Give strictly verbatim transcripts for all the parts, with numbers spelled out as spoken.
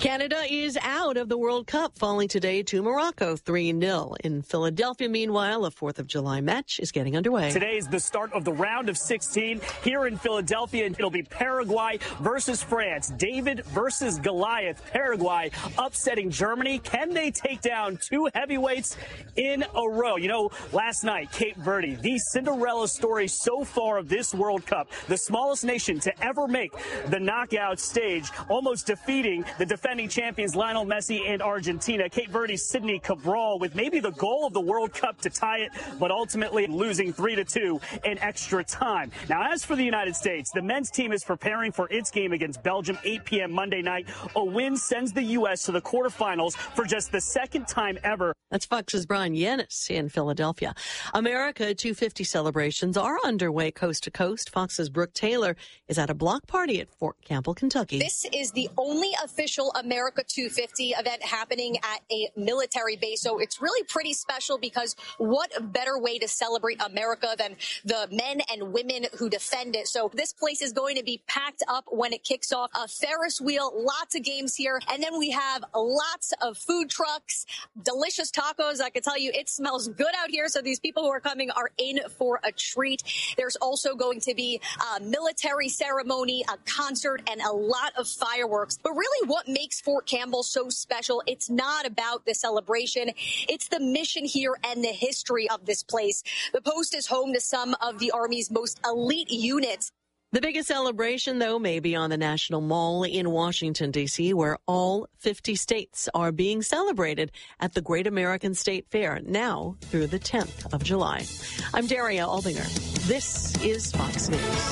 Canada is out of the World Cup, falling today to Morocco three nil. In Philadelphia, meanwhile, a fourth of July match is getting underway. Today is the start of the round of sixteen here in Philadelphia. It'll be Paraguay versus France. David versus Goliath. Paraguay upsetting Germany. Can they take down two heavyweights in a row? You know, last night, Cape Verde, the Cinderella story so far of this World Cup, the smallest nation to ever make the knockout stage, almost defeating the defending champions Lionel Messi and Argentina. Cape Verde's Sidney Cabral with maybe the goal of the World Cup to tie it, but ultimately losing three to two in extra time. Now, as for the United States, the men's team is preparing for its game against Belgium, eight p.m. Monday night. A win sends the U S to the quarterfinals for just the second time ever. That's Fox's Brian Yennis in Philadelphia. America two fifty celebrations are underway coast to coast. Fox's Brooke Taylor is at a block party at Fort Campbell, Kentucky. This is the only official America two fifty event happening at a military base. So it's really pretty special because what better way to celebrate America than the men and women who defend it. So this place is going to be packed up when it kicks off. A Ferris wheel, lots of games here. And then we have lots of food trucks, delicious tacos. I can tell you it smells good out here. So these people who are coming are in for a treat. There's also going to be a military ceremony, a concert, and a lot of fireworks. But really what makes Fort Campbell so special, it's not about the celebration. It's the mission here and the history of this place. The post is home to some of the Army's most elite units. The biggest celebration, though, may be on the National Mall in Washington, D C, where all fifty states are being celebrated at the Great American State Fair now through the tenth of July. I'm Daria Aldinger. This is Fox News.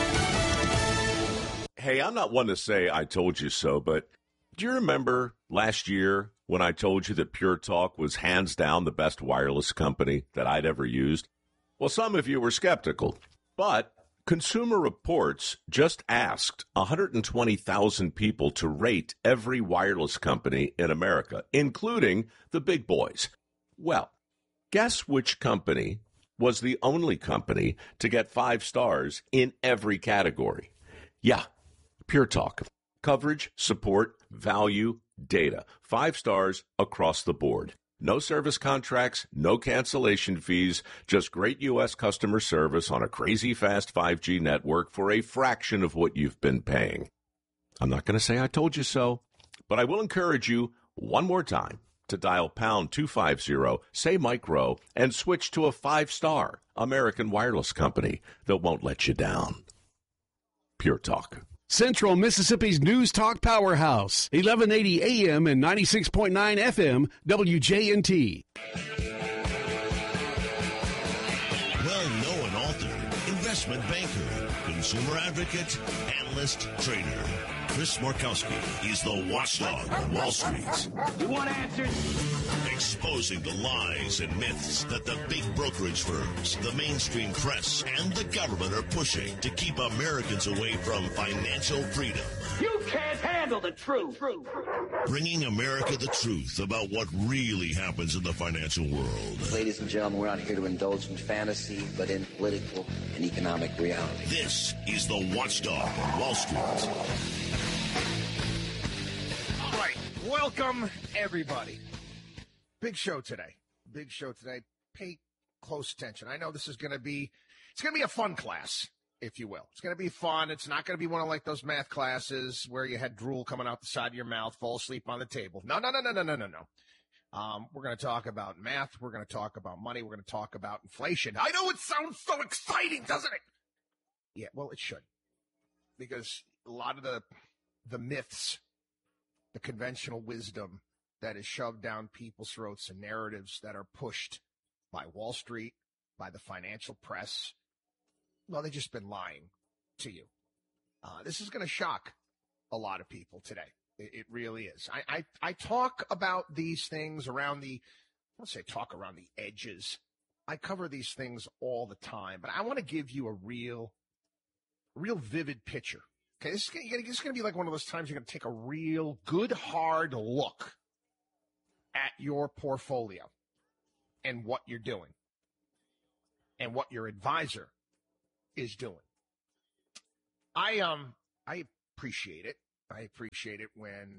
Hey, I'm not one to say I told you so, but do you remember last year when I told you that Pure Talk was hands down the best wireless company that I'd ever used? Well, some of you were skeptical, but Consumer Reports just asked one hundred twenty thousand people to rate every wireless company in America, including the big boys. Well, guess which company was the only company to get five stars in every category? Yeah, Pure Talk. Coverage, support, value, data. Five stars across the board. No service contracts, no cancellation fees, just great U S customer service on a crazy fast five G network for a fraction of what you've been paying. I'm not going to say I told you so, but I will encourage you one more time to dial pound two fifty, say Mike Rowe, and switch to a five-star American wireless company that won't let you down. Pure Talk. Central Mississippi's News Talk Powerhouse, eleven eighty A M and ninety-six point nine F M, W J N T. Well-known author, investment banker, consumer advocate, analyst, trader. Chris Markowski is the watchdog on Wall Street. You want answers? Exposing the lies and myths that the big brokerage firms, the mainstream press, and the government are pushing to keep Americans away from financial freedom. You can't handle the truth. Bringing America the truth about what really happens in the financial world. Ladies and gentlemen, we're not here to indulge in fantasy, but in political and economic reality. This is the Watchdog on Wall Street. All right, welcome everybody. Big show today. Big show today. Pay close attention. I know this is going to be, it's going to be a fun class, if you will. It's going to be fun. It's not going to be one of like those math classes where you had drool coming out the side of your mouth, fall asleep on the table. No, no, no, no, no, no, no, no. Um, we're going to talk about math. We're going to talk about money. We're going to talk about inflation. I know it sounds so exciting, doesn't it? Yeah, well, it should. Because a lot of the the myths, the conventional wisdom that is shoved down people's throats and narratives that are pushed by Wall Street, by the financial press, well, they've just been lying to you. Uh, this is going to shock a lot of people today. It, it really is. I, I, I talk about these things around the, I won't say talk around the edges. I cover these things all the time, but I want to give you a real, real vivid picture. Okay, this is going to be like one of those times you're going to take a real good, hard look at your portfolio and what you're doing and what your advisor is doing. I um I appreciate it. I appreciate it when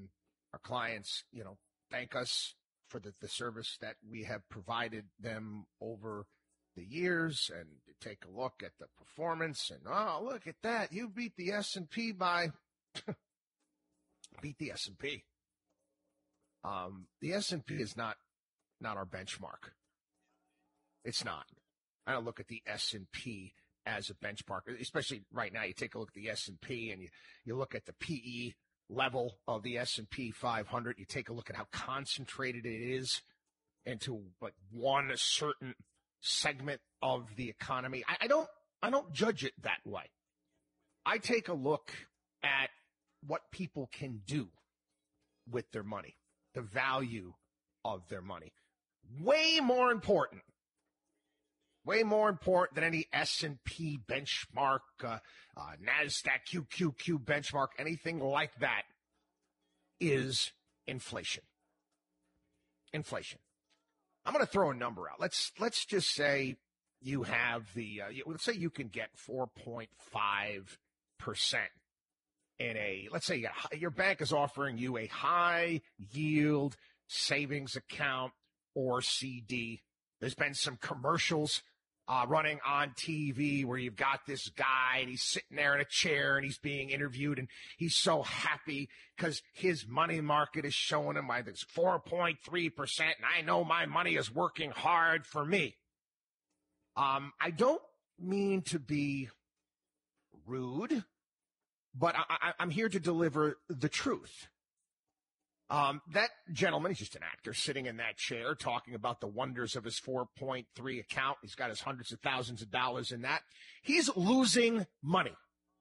Our clients, you know, thank us for the, the service that we have provided them over the years, and take a look at the performance, and oh, look at that, you beat the S and P by beat the S and P. Um, the S and P is not not our benchmark. It's not. I don't look at the S and P as a benchmark, especially right now. You take a look at the S and P, and you you look at the P E level of the S and P five hundred. You take a look at how concentrated it is into like one certain segment of the economy. I, I don't I don't judge it that way. I take a look at what people can do with their money, the value of their money. Way more important, way more important than any S and P benchmark, uh, uh, NASDAQ Q Q Q benchmark, anything like that, is inflation. Inflation. I'm going to throw a number out. Let's let's just say you have the, uh, you, let's say you can get four point five percent in a, let's say you got, your bank is offering you a high yield savings account or C D. There's been some commercials uh, running on T V where you've got this guy and he's sitting there in a chair and he's being interviewed and he's so happy because his money market is showing him why it's four point three percent and I know my money is working hard for me. Um, I don't mean to be rude, but I, I, I'm here to deliver the truth. Um, that gentleman, he's just an actor sitting in that chair talking about the wonders of his four point three account. He's got his hundreds of thousands of dollars in that. He's losing money.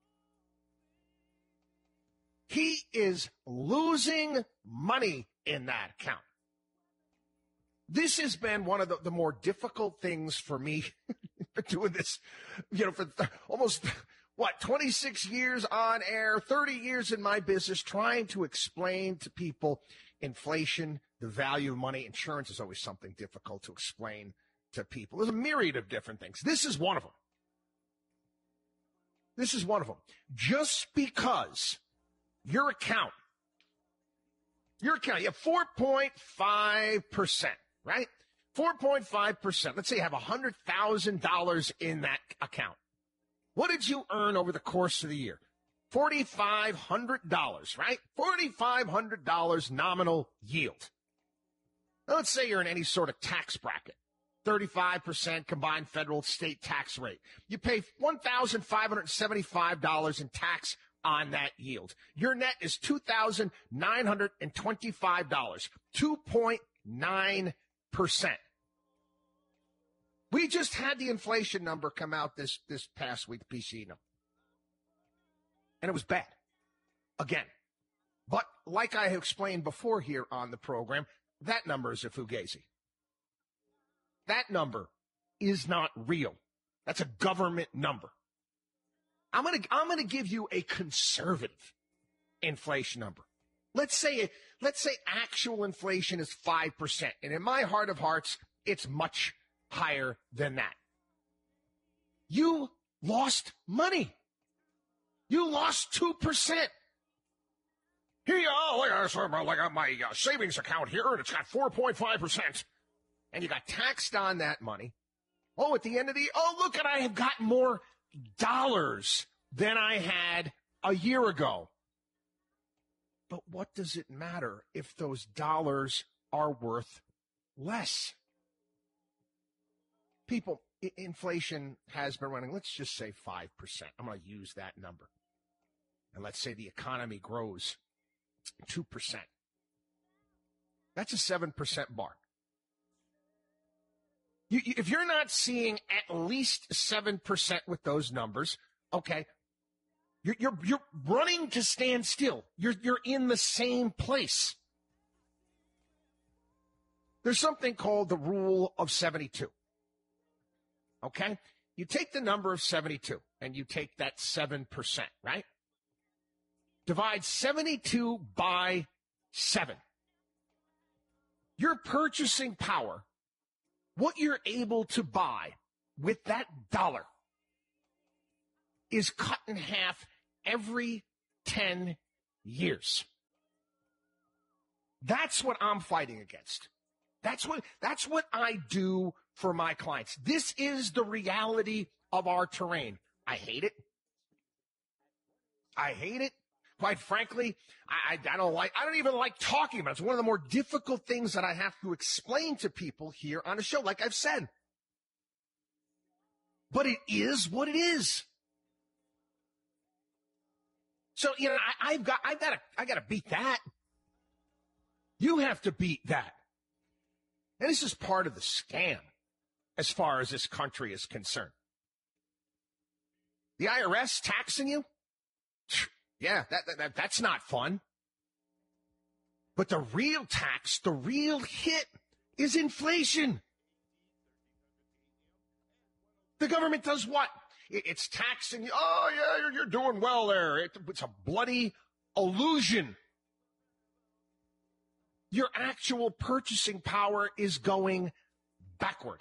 He is losing money in that account. This has been one of the, the more difficult things for me doing this, you know, for th- almost, what, twenty-six years on air, thirty years in my business, trying to explain to people inflation, the value of money. Insurance is always something difficult to explain to people. There's a myriad of different things. This is one of them. This is one of them. Just because your account, your account, you have four point five percent, right? four point five percent. Let's say you have one hundred thousand dollars in that account. What did you earn over the course of the year? four thousand five hundred dollars, right? four thousand five hundred dollars nominal yield. Now, let's say you're in any sort of tax bracket. thirty-five percent combined federal state tax rate. You pay one thousand five hundred seventy-five dollars in tax on that yield. Your net is two thousand nine hundred twenty-five dollars, two point nine percent. We just had the inflation number come out this, this past week, P C E number. And it was bad. Again. But like I have explained before here on the program, that number is a fugazi. That number is not real. That's a government number. I'm going to, I'm going to give you a conservative inflation number. Let's say, let's say actual inflation is five percent. And in my heart of hearts, it's much higher than that. You lost money. You lost two percent. Here you are, look at, I got my uh, savings account here, and it's got four point five percent. And you got taxed on that money. Oh, at the end of the, oh, look, and I have got more dollars than I had a year ago. But what does it matter if those dollars are worth less? People, inflation has been running, let's just say five percent. I'm going to use that number. And let's say the economy grows two percent. That's a seven percent bar. You, you, if you're not seeing at least seven percent with those numbers, okay, you're, you're, you're running to stand still. You're, you're in the same place. There's something called the rule of seventy-two. Okay? You take the number of seventy-two and you take that seven percent, right? Divide seventy-two by seven. Your purchasing power, what you're able to buy with that dollar, is cut in half every ten years. That's what I'm fighting against. That's what, that's what I do for my clients. This is the reality of our terrain. I hate it. I hate it. Quite frankly, I, I, I don't like, I don't even like talking about it. It's one of the more difficult things that I have to explain to people here on the show, like I've said. But it is what it is. So, you know, I, I've got, I've got to, I got to beat that. You have to beat that. And this is part of the scam as far as this country is concerned. The I R S taxing you? Yeah, that, that that's not fun. But the real tax, the real hit is inflation. The government does what? It, it's taxing you. Oh, yeah, you're, you're doing well there. It, it's a bloody illusion. Your actual purchasing power is going backward.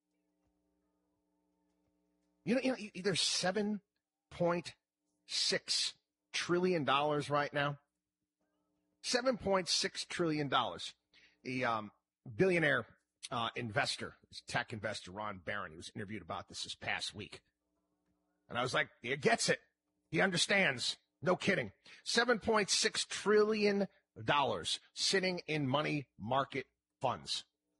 You know, you know there's seven point six trillion dollars right now. seven point six trillion dollars. The um, billionaire uh, investor, tech investor Ron Barron, he was interviewed about this this past week. And I was like, he gets it. He understands. No kidding. seven point six trillion dollars sitting in money market funds.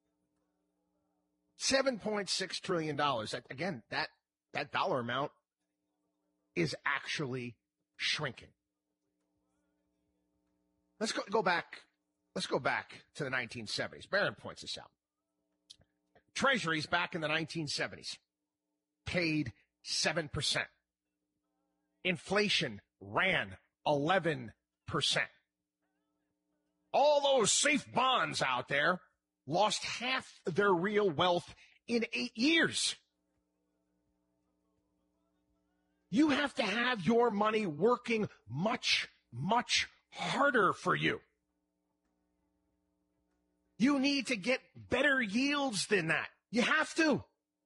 seven point six trillion dollars. Again, that, that dollar amount is actually shrinking. Let's go, go back. Let's go back to the nineteen seventies. Barron points this out. Treasuries back in the nineteen seventies paid seven percent. Inflation ran eleven percent. All those safe bonds out there lost half their real wealth in eight years. You have to have your money working much, much harder for you. You need to get better yields than that. You have to.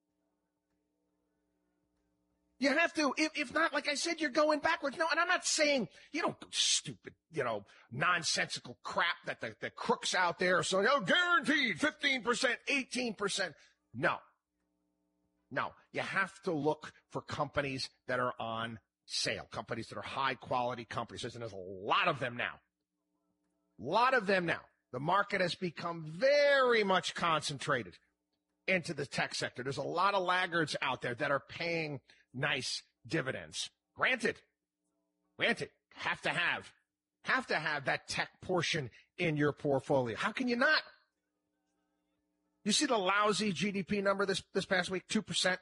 You have to. If, if not, like I said, you're going backwards. No, and I'm not saying, you know, stupid, you know, nonsensical crap that the, the crooks out there are saying, oh, guaranteed fifteen percent, eighteen percent. No. No. You have to look for companies that are on sale, companies that are high quality companies. And there's a lot of them now. A lot of them now. The market has become very much concentrated into the tech sector. There's a lot of laggards out there that are paying nice dividends. Granted, granted, have to have, have to have that tech portion in your portfolio. How can you not? You see the lousy G D P number this, this past week, two percent?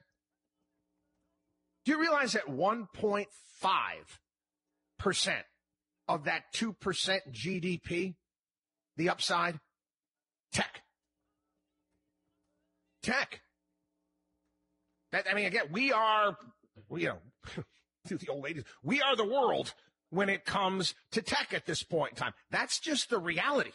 Do you realize that one point five percent of that two percent G D P, the upside, tech? Tech. That, I mean, again, we are, we, you know, the old ladies, we are the world when it comes to tech at this point in time. That's just the reality.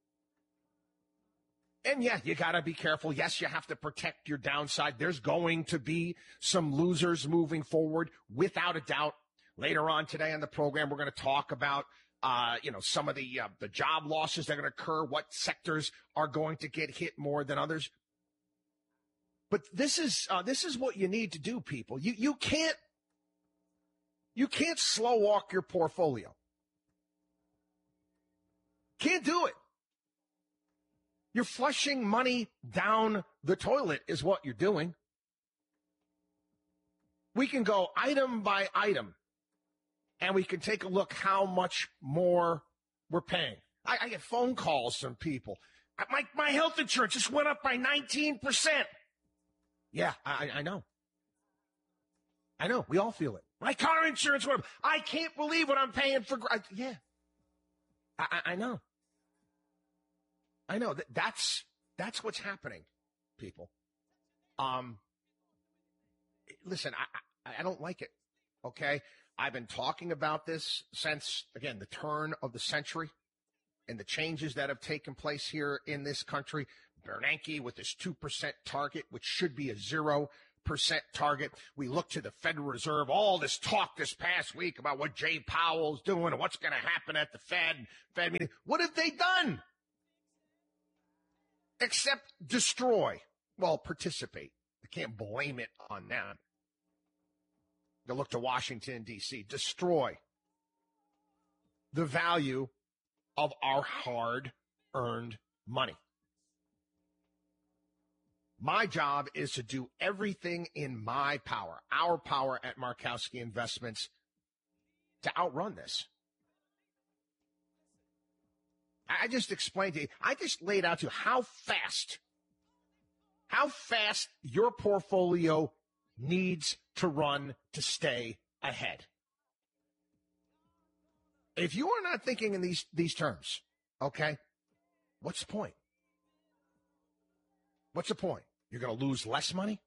And yeah, you got to be careful. Yes, you have to protect your downside. There's going to be some losers moving forward, without a doubt. Later on today on the program, we're going to talk about, uh, you know, some of the, uh, the job losses that are going to occur, what sectors are going to get hit more than others. But this is, uh, this is what you need to do, people. You, you can't, you can't slow walk your portfolio. Can't do it. You're flushing money down the toilet is what you're doing. We can go item by item, and we can take a look how much more we're paying. I, I get phone calls from people. My, my health insurance just went up by nineteen percent. Yeah, I, I know. I know. We all feel it. My car insurance went up. I can't believe what I'm paying for. I, yeah, I, I, I know. I know that that's that's what's happening, people. Um, listen, I, I I don't like it. Okay, I've been talking about this since, again, the turn of the century and the changes that have taken place here in this country. Bernanke with this two percent target, which should be a zero percent target. We look to the Federal Reserve, all this talk this past week about what Jay Powell's doing and what's going to happen at the Fed, Fed meeting. What have they done? except destroy. Well, participate. You can't blame it on them. They look to Washington, D C Destroy the value of our hard-earned money. My job is to do everything in my power, our power at Markowski Investments, to outrun this. I just explained to you, I just laid out to you how fast, how fast your portfolio needs to run to stay ahead. If you are not thinking in these, these terms, okay, what's the point? What's the point? You're going to lose less money?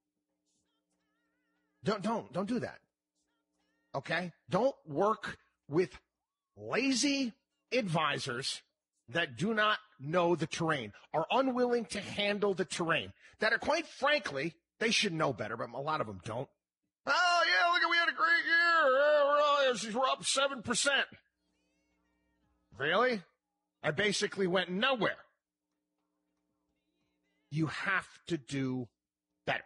Don't, don't, don't do that. Okay? Don't work with lazy advisors that do not know the terrain, are unwilling to handle the terrain, that are, quite frankly, they should know better, but a lot of them don't. Oh, yeah, look, we had a great year. We're up seven percent. Really? I basically went nowhere. You have to do better.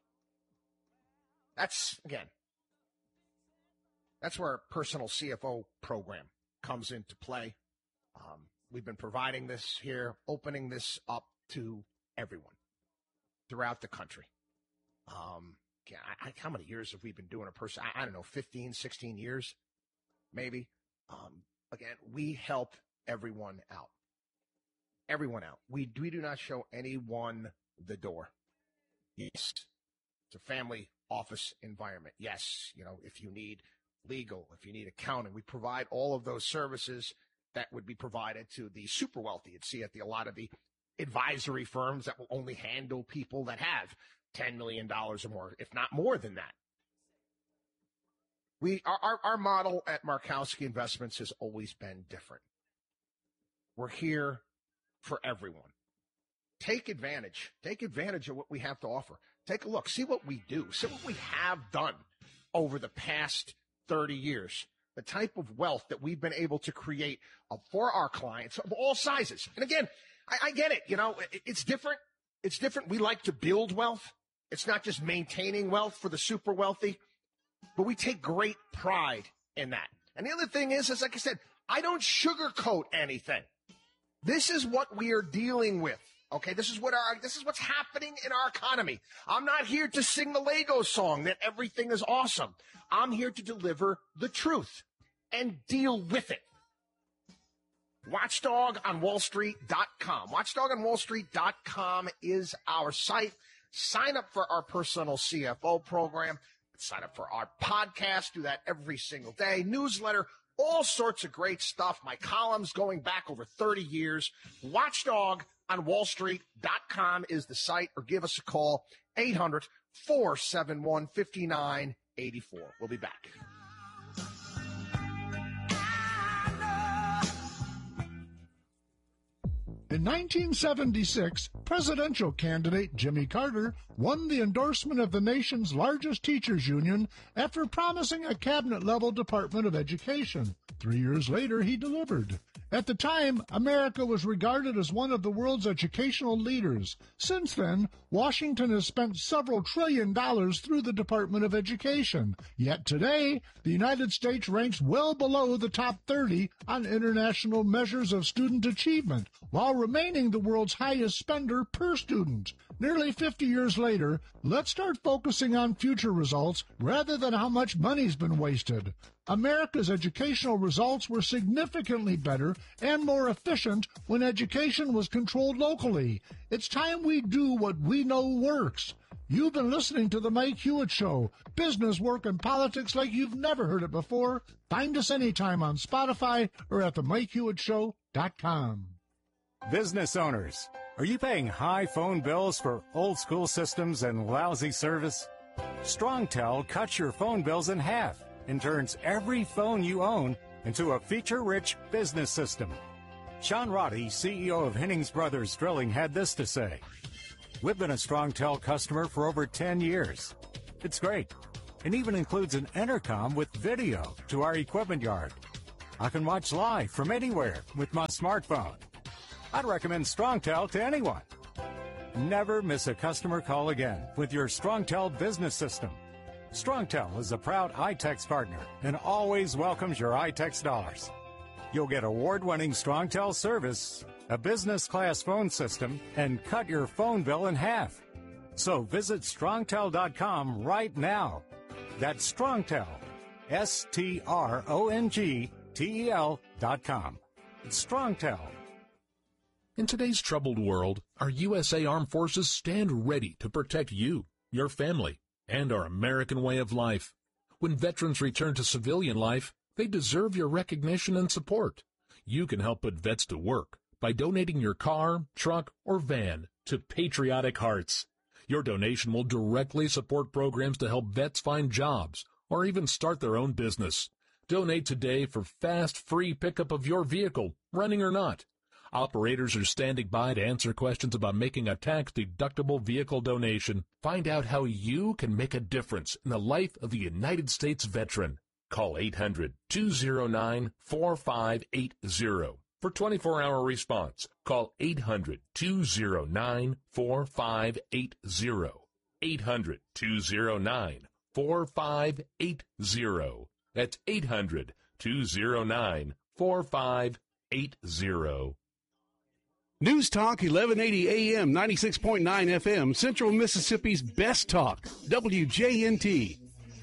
That's, again, that's where our personal C F O program comes into play. Um, we've been providing this here, opening this up to everyone throughout the country. Um, I, I, how many years have we been doing a person? I, I don't know, fifteen, sixteen years, maybe. Um, again, we help everyone out. Everyone out. We, we do not show anyone the door. Yes. It's a family office environment. Yes. You know, if you need legal, if you need accounting, we provide all of those services that would be provided to the super wealthy. You'd see at the, a lot of the advisory firms that will only handle people that have ten million dollars or more, if not more than that. We, our, our, our model at Markowski Investments has always been different. We're here for everyone. Take advantage. Take advantage of what we have to offer. Take a look. See what we do. See what we have done over the past thirty years. The type of wealth that we've been able to create uh, for our clients of all sizes. And again, I, I get it. You know, it, it's different. It's different. We like to build wealth. It's not just maintaining wealth for the super wealthy, but we take great pride in that. And the other thing is, is like I said, I don't sugarcoat anything. This is what we are dealing with. Okay, this is what our this is what's happening in our economy. I'm not here to sing the Lego song that everything is awesome. I'm here to deliver the truth and deal with it. watchdog on wall street dot com. watchdog on wall street dot com is our site. Sign up for our personal C F O program. Sign up for our podcast. Do that every single day. Newsletter. All sorts of great stuff. My columns going back over thirty years. Watchdog on wall street dot com is the site, or give us a call, eight hundred, four seven one, five nine eight four. We'll be back. In nineteen seventy-six, presidential candidate Jimmy Carter won the endorsement of the nation's largest teachers union after promising a cabinet-level Department of Education. Three years later, he delivered. At the time, America was regarded as one of the world's educational leaders. Since then, Washington has spent several trillion dollars through the Department of Education. Yet today, the United States ranks well below the top thirty on international measures of student achievement, while remaining the world's highest spender per student. Nearly fifty years later, let's start focusing on future results rather than how much money's been wasted. America's educational results were significantly better and more efficient when education was controlled locally. It's time we do what we know works. You've been listening to The Mike Hewitt Show. Business, work, and politics like you've never heard it before. Find us anytime on Spotify or at the mike hewitt show dot com. Business owners, are you paying high phone bills for old-school systems and lousy service? StrongTel cuts your phone bills in half and turns every phone you own into a feature-rich business system. Sean Roddy, C E O of Hennings Brothers Drilling, had this to say. We've been a StrongTel customer for over ten years. It's great, and even includes an intercom with video to our equipment yard. I can watch live from anywhere with my smartphone. I'd recommend StrongTel to anyone. Never miss a customer call again with your StrongTel business system. StrongTel is a proud iTex partner and always welcomes your iTex dollars. You'll get award-winning StrongTel service, a business-class phone system, and cut your phone bill in half. So visit strongtel dot com right now. That's StrongTel, S T R O N G T E L dot com. It's StrongTel. In today's troubled world, our U S A Armed Forces stand ready to protect you, your family, and our American way of life. When veterans return to civilian life, they deserve your recognition and support. You can help put vets to work by donating your car, truck, or van to Patriotic Hearts. Your donation will directly support programs to help vets find jobs or even start their own business. Donate today for fast, free pickup of your vehicle, running or not. Operators are standing by to answer questions about making a tax-deductible vehicle donation. Find out how you can make a difference in the life of the United States veteran. Call eight hundred, two oh nine, four five eight oh for twenty-four hour response. Call eight hundred, two oh nine, four five eight oh. eight hundred, two oh nine, four five eight oh. That's eight hundred, two oh nine, four five eight oh. News Talk eleven eighty A M, ninety-six point nine F M, Central Mississippi's best talk, W J N T.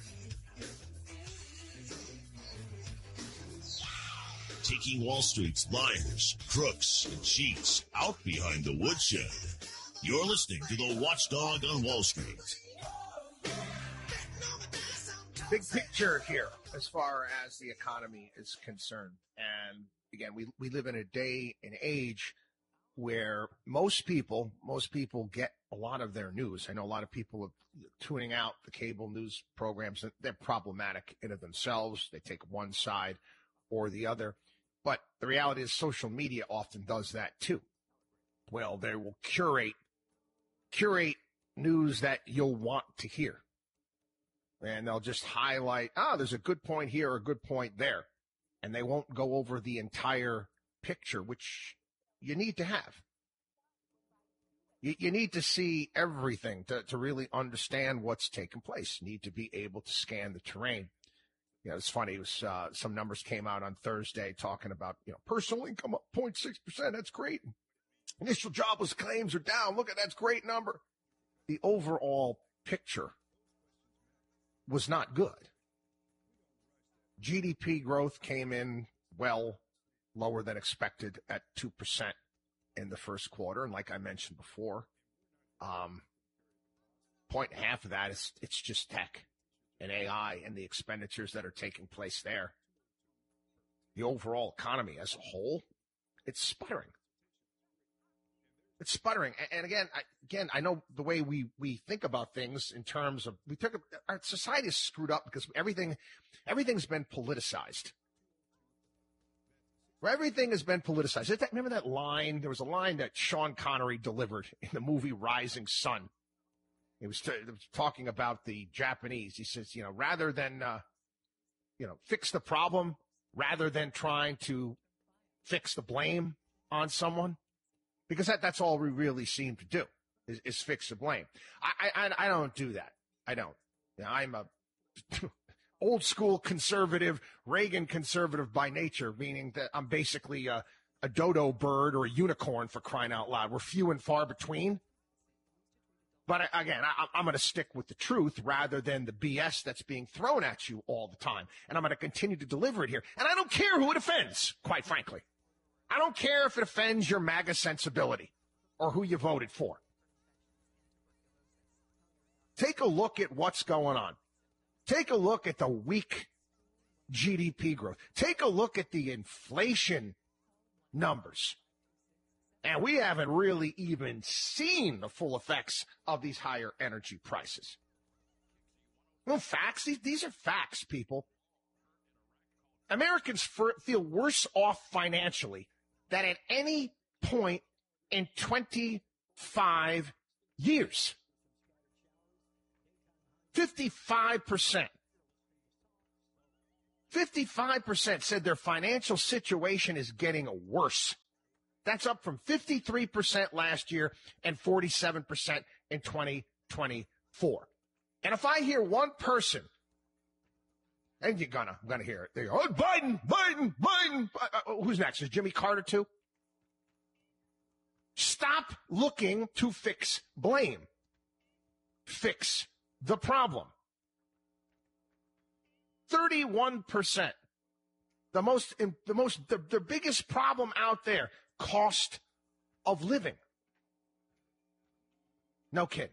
Taking Wall Street's liars, crooks, and cheats out behind the woodshed. You're listening to the Watchdog on Wall Street. Big picture here as far as the economy is concerned. And again, we, we live in a day and age where most people, most people get a lot of their news. I know a lot of people are tuning out the cable news programs. They're problematic in of themselves. They take one side or the other. But the reality is social media often does that too. Well, they will curate, curate news that you'll want to hear. And they'll just highlight, ah, there's a good point here or a good point there. And they won't go over the entire picture, which you need to have. You, you need to see everything to, to really understand what's taking place. You need to be able to scan the terrain. You know, it's funny. It was, uh, some numbers came out on Thursday talking about, you know, personal income up zero point six percent. That's great. Initial jobless claims are down. Look at that's great number. The overall picture was not good. G D P growth came in well lower than expected at two percent in the first quarter. And like I mentioned before, um, point and a half of that is it's just tech and A I and the expenditures that are taking place there. The overall economy as a whole, it's sputtering. It's sputtering. And, and again, I, again, I know the way we, we think about things in terms of, we took, a, our society is screwed up because everything, everything's been politicized. Everything has been politicized. Remember that line? There was a line that Sean Connery delivered in the movie Rising Sun. He was, t- was talking about the Japanese. He says, you know, rather than, uh, you know, fix the problem, rather than trying to fix the blame on someone, because that, that's all we really seem to do is, is fix the blame. I, I, I don't do that. I don't. You know, I'm a old school conservative, Reagan conservative by nature, meaning that I'm basically a, a dodo bird or a unicorn, for crying out loud. We're few and far between. But again, I, I'm going to stick with the truth rather than the B S that's being thrown at you all the time. And I'm going to continue to deliver it here. And I don't care who it offends, quite frankly. I don't care if it offends your MAGA sensibility or who you voted for. Take a look at what's going on. Take a look at the weak G D P growth. Take a look at the inflation numbers. And we haven't really even seen the full effects of these higher energy prices. Well, facts, these, these are facts, people. Americans feel worse off financially than at any point in twenty-five years. fifty-five percent. fifty-five percent said their financial situation is getting worse That's up from fifty-three percent last year and forty-seven percent in twenty twenty-four. And if I hear one person, and you're gonna, I'm gonna hear it, they go, oh, Biden, Biden, Biden. Uh, who's next? Is Jimmy Carter too? Stop looking to fix blame. Fix the problem. thirty-one percent. The most, the most, the, the biggest problem out there, cost of living. No kidding.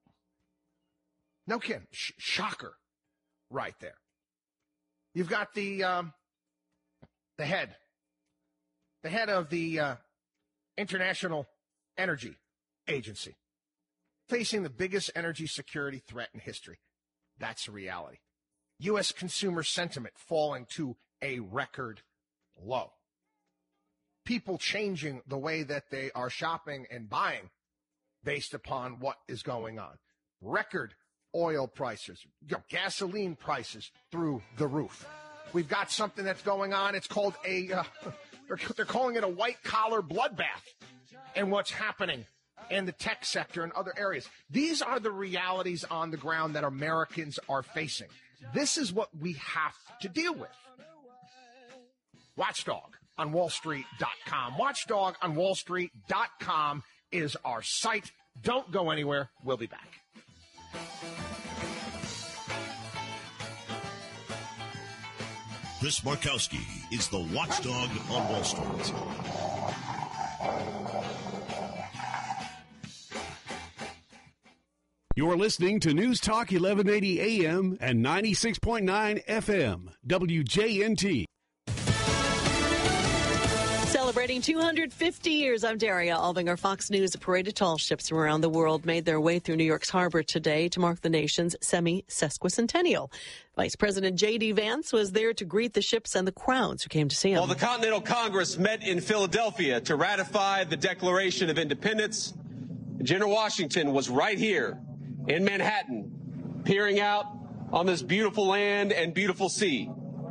No kidding. Sh- shocker right there. You've got the, um, the head, the head of the uh, International Energy Agency facing the biggest energy security threat in history. That's a reality. U S consumer sentiment falling to a record low. People changing the way that they are shopping and buying based upon what is going on. Record oil prices, you know, gasoline prices through the roof. We've got something that's going on. It's called a, uh, they're, they're calling it a white-collar bloodbath. And what's happening in the tech sector and other areas. These are the realities on the ground that Americans are facing. This is what we have to deal with. Watchdog on wall street dot com. Watchdog on wall street dot com is our site. Don't go anywhere. We'll be back. Chris Markowski is the Watchdog on Wall Street. You're listening to News Talk eleven eighty A M and ninety-six point nine F M, W J N T. Celebrating two hundred fifty years, I'm Daria Alvinger. Fox News, a parade of tall ships from around the world made their way through New York's harbor today to mark the nation's semi-sesquicentennial. Vice President J D. Vance was there to greet the ships and the crowds who came to see him. While the Continental Congress met in Philadelphia to ratify the Declaration of Independence, General Washington was right here in Manhattan, peering out on this beautiful land and beautiful sea.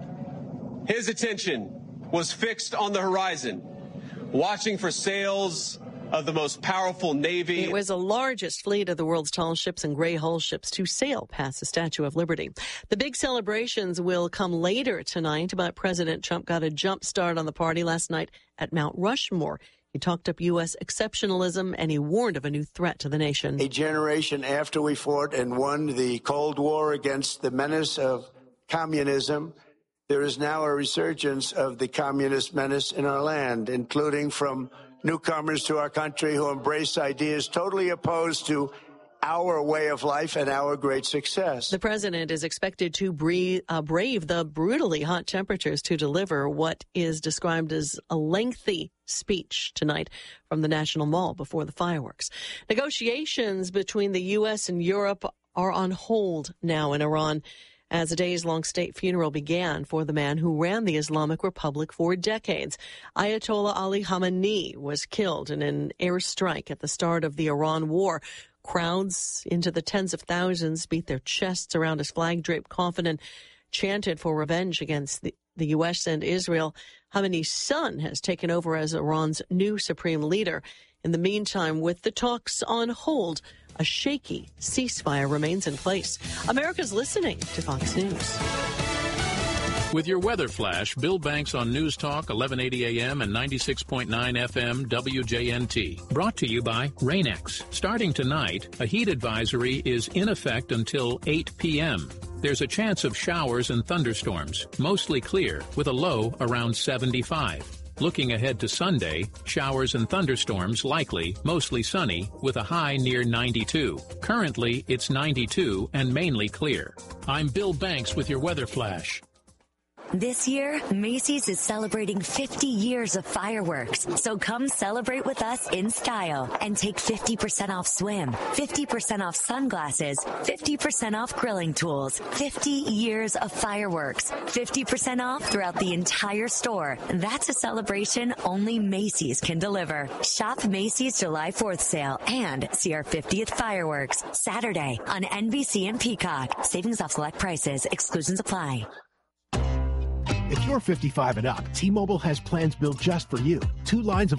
His attention was fixed on the horizon, watching for sails of the most powerful navy. It was the largest fleet of the world's tall ships and gray hull ships to sail past the Statue of Liberty. The big celebrations will come later tonight, but President Trump got a jump start on the party last night at Mount Rushmore. He talked up U S exceptionalism, and he warned of a new threat to the nation. A generation after we fought and won the Cold War against the menace of communism, there is now a resurgence of the communist menace in our land, including from newcomers to our country who embrace ideas totally opposed to our way of life and our great success. The president is expected to breathe, uh, brave the brutally hot temperatures to deliver what is described as a lengthy speech tonight from the National Mall before the fireworks. Negotiations between the U S and Europe are on hold now in Iran as a days-long state funeral began for the man who ran the Islamic Republic for decades. Ayatollah Ali Khamenei was killed in an airstrike at the start of the Iran war. Crowds into the tens of thousands beat their chests around his flag-draped coffin and chanted for revenge against the, the U S and Israel. Khamenei's son has taken over as Iran's new supreme leader. In the meantime, with the talks on hold, a shaky ceasefire remains in place. America's listening to Fox News. With your weather flash, Bill Banks on News Talk eleven eighty A M and ninety-six point nine F M W J N T. Brought to you by Rain-X. Starting tonight, a heat advisory is in effect until eight P M There's a chance of showers and thunderstorms, mostly clear, with a low around seventy-five. Looking ahead to Sunday, showers and thunderstorms likely, mostly sunny, with a high near ninety-two. Currently, it's ninety-two and mainly clear. I'm Bill Banks with your weather flash. This year, Macy's is celebrating fifty years of fireworks. So come celebrate with us in style and take fifty percent off swim, fifty percent off sunglasses, fifty percent off grilling tools, fifty years of fireworks, fifty percent off throughout the entire store. That's a celebration only Macy's can deliver. Shop Macy's July fourth sale and see our fiftieth fireworks Saturday on N B C and Peacock. Savings off select prices. Exclusions apply. If you're fifty-five and up, T-Mobile has plans built just for you. Two lines of